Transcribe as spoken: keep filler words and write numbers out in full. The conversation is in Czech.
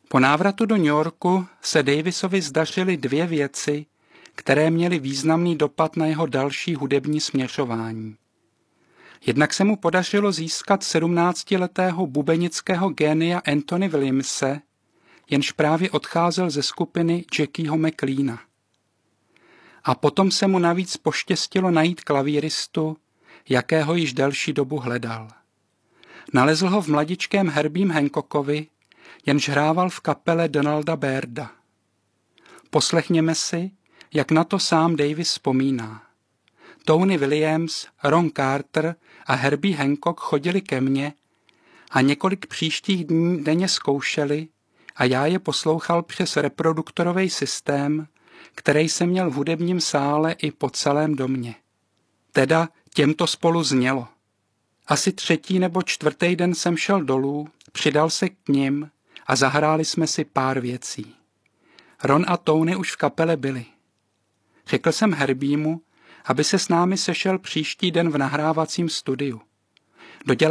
Po návratu do New Yorku se Davisovi zdařily dvě věci, které měly významný dopad na jeho další hudební směřování. Jednak se mu podařilo získat sedmnáctiletého bubenického génia Anthony Williamse, jenž právě odcházel ze skupiny Jackieho McLeana. A potom se mu navíc poštěstilo najít klavíristu, jakého již delší dobu hledal. Nalezl ho v mladičkém Herbiem Hancockovi, jenž hrával v kapele Donalda Bairda. Poslechněme si, jak na to sám Davis vzpomíná. Tony Williams, Ron Carter a Herbie Hancock chodili ke mně a několik příštích dní denně zkoušeli a já je poslouchal přes reproduktorový systém, který jsem měl v hudebním sále i po celém domě. Teda těmto spolu znělo. Asi třetí nebo čtvrtý den jsem šel dolů, přidal se k nim a zahráli jsme si pár věcí. Ron a Tony už v kapele byli. Řekl jsem Herbiemu, aby se s námi sešel příští den v nahrávacím studiu. Dodělal